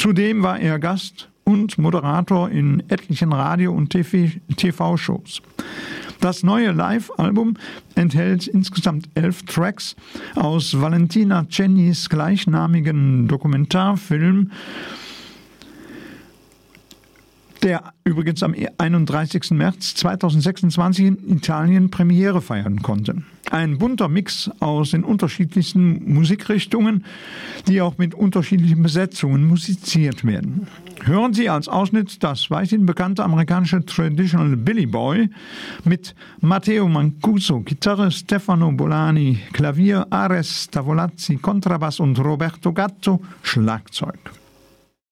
Zudem war er Gast und Moderator in etlichen Radio- und TV-Shows. Das neue Live-Album enthält insgesamt 11 Tracks aus Valentina Cennys gleichnamigen Dokumentarfilm, der übrigens am 31. März 2026 in Italien Premiere feiern konnte. Ein bunter Mix aus den unterschiedlichsten Musikrichtungen, die auch mit unterschiedlichen Besetzungen musiziert werden. Hören Sie als Ausschnitt das weithin bekannte amerikanische Traditional Billy Boy mit Matteo Mancuso, Gitarre, Stefano Bolani, Klavier, Ares Tavolazzi, Kontrabass und Roberto Gatto, Schlagzeug.